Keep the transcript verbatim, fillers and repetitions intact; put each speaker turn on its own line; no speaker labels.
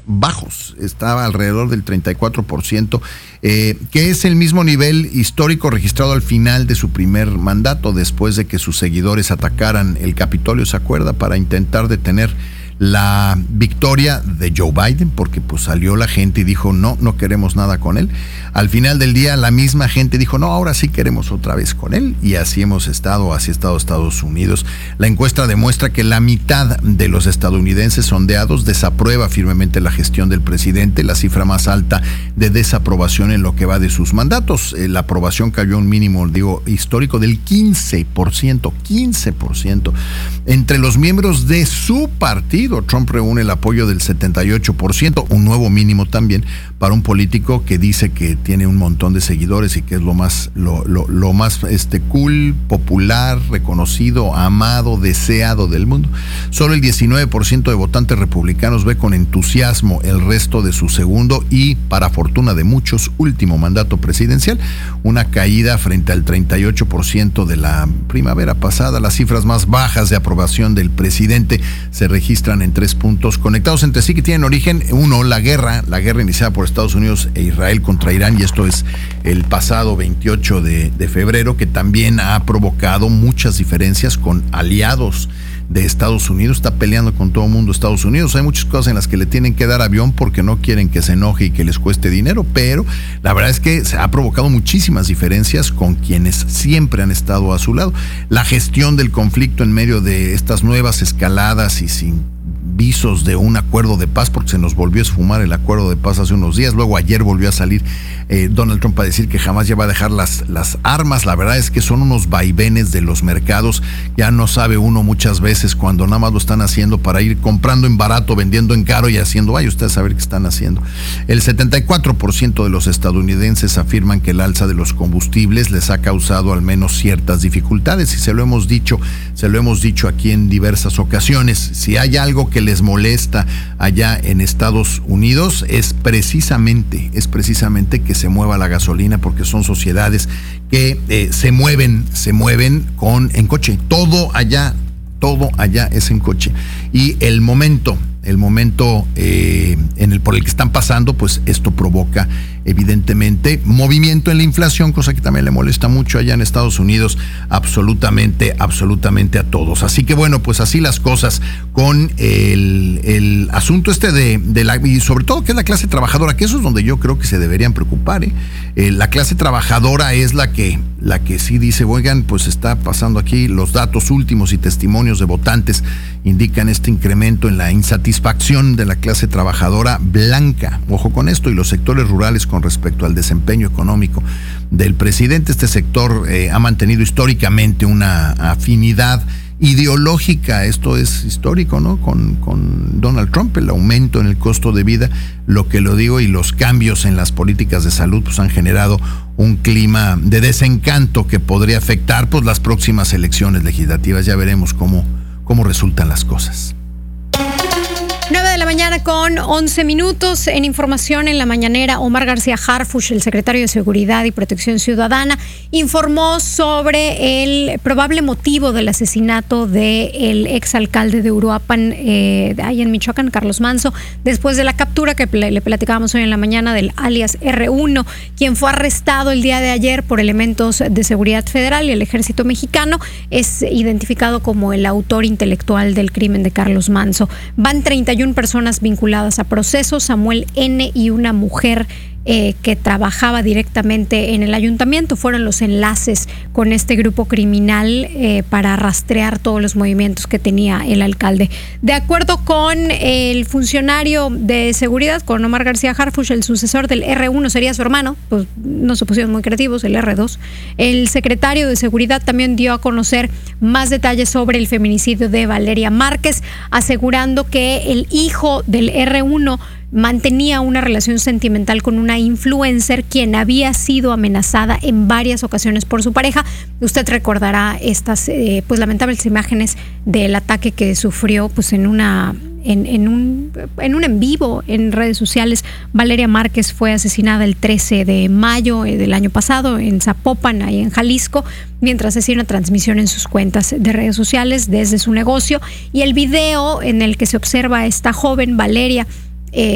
bajos, estaba alrededor del treinta y cuatro por ciento, eh, que es el mismo nivel histórico registrado al final de su primer mandato, después de que sus seguidores atacaran el Capitolio, ¿se acuerda?, para intentar detener la victoria de Joe Biden, porque pues salió la gente y dijo no, no queremos nada con él. Al final del día la misma gente dijo no, ahora sí queremos otra vez con él, y así hemos estado, así ha estado Estados Unidos. La encuesta demuestra que la mitad de los estadounidenses sondeados desaprueba firmemente la gestión del presidente, la cifra más alta de desaprobación en lo que va de sus mandatos. Eh, la aprobación cayó a un mínimo, digo, histórico del quince por ciento, quince por ciento. Entre los miembros de su partido, Trump reúne el apoyo del setenta y ocho por ciento, un nuevo mínimo también para un político que dice que tiene un montón de seguidores y que es lo más, lo, lo, lo más este, cool, popular, reconocido, amado, deseado del mundo. Solo el diecinueve por ciento de votantes republicanos ve con entusiasmo el resto de su segundo y, para fortuna de muchos, último mandato presidencial, una caída frente al treinta y ocho por ciento de la primavera pasada. Las cifras más bajas de aprobación del presidente se registran en tres puntos conectados entre sí que tienen origen: uno, la guerra, la guerra iniciada por Estados Unidos e Israel contra Irán, y esto es el pasado veintiocho de febrero, que también ha provocado muchas diferencias con aliados de Estados Unidos. Está peleando con todo el mundo Estados Unidos. Hay muchas cosas en las que le tienen que dar avión porque no quieren que se enoje y que les cueste dinero, pero la verdad es que se ha provocado muchísimas diferencias con quienes siempre han estado a su lado. La gestión del conflicto en medio de estas nuevas escaladas y sin visos de un acuerdo de paz, porque se nos volvió a esfumar el acuerdo de paz hace unos días. Luego ayer volvió a salir eh, Donald Trump a decir que jamás ya va a dejar las, las armas. La verdad es que son unos vaivenes de los mercados. Ya no sabe uno muchas veces cuando nada más lo están haciendo para ir comprando en barato, vendiendo en caro y haciendo, vaya ustedes a saber qué están haciendo. El setenta y cuatro por ciento de los estadounidenses afirman que el alza de los combustibles les ha causado al menos ciertas dificultades, y se lo hemos dicho, se lo hemos dicho aquí en diversas ocasiones. Si hay algo que les molesta allá en Estados Unidos, es precisamente, es precisamente que se mueva la gasolina, porque son sociedades que eh, se mueven, se mueven con en coche. Todo allá, todo allá es en coche. Y el momento, el momento eh, en el por el que están pasando, pues esto provoca evidentemente movimiento en la inflación, cosa que también le molesta mucho allá en Estados Unidos, absolutamente, absolutamente a todos. Así que bueno, pues así las cosas con el, el asunto este de, de la, y sobre todo que es la clase trabajadora, que eso es donde yo creo que se deberían preocupar, ¿eh? Eh, la clase trabajadora es la que, la que sí dice, oigan, pues está pasando aquí, los datos últimos y testimonios de votantes indican este incremento en la insatisfacción de la clase trabajadora blanca. Ojo con esto, y los sectores rurales con respecto al desempeño económico del presidente. Este sector eh, ha mantenido históricamente una afinidad ideológica, esto es histórico, ¿no? Con, con Donald Trump, el aumento en el costo de vida, lo que lo digo, y los cambios en las políticas de salud, pues han generado un clima de desencanto que podría afectar pues las próximas elecciones legislativas. Ya veremos cómo, cómo resultan las cosas.
nueve de la mañana con once minutos. En información en la mañanera, Omar García Harfuch, el secretario de Seguridad y Protección Ciudadana, informó sobre el probable motivo del asesinato del exalcalde de Uruapan, eh, ahí en Michoacán, Carlos Manzo, después de la captura que le platicábamos hoy en la mañana del alias erre uno, quien fue arrestado el día de ayer por elementos de seguridad federal y el ejército mexicano. Es identificado como el autor intelectual del crimen de Carlos Manzo. Van treinta y una personas vinculadas a proceso: Samuel N. y una mujer eh, que trabajaba directamente en el ayuntamiento. Fueron los enlaces con este grupo criminal eh, para rastrear todos los movimientos que tenía el alcalde. De acuerdo con el funcionario de seguridad, con Omar García Harfuch, el sucesor del erre uno sería su hermano, pues no se pusieron muy creativos, el erre dos. El secretario de Seguridad también dio a conocer más detalles sobre el feminicidio de Valeria Márquez, asegurando que el hijo del erre uno mantenía una relación sentimental con una influencer quien había sido amenazada en varias ocasiones por su pareja. Usted recordará estas eh, pues lamentables imágenes del ataque que sufrió pues en una en, en un en un en vivo en redes sociales. Valeria Márquez fue asesinada el trece de mayo del año pasado en Zapopan, ahí en Jalisco, mientras hacía una transmisión en sus cuentas de redes sociales desde su negocio. Y el video en el que se observa a esta joven Valeria